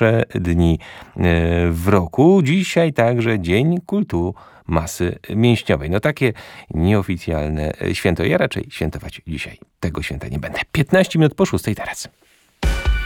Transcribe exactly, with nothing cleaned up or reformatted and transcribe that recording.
najkrótsze dni w roku. Dzisiaj także Dzień Kultu Masy Mięśniowej. No takie nieoficjalne święto. Ja raczej świętować dzisiaj tego święta nie będę. piętnaście minut po szóstej teraz.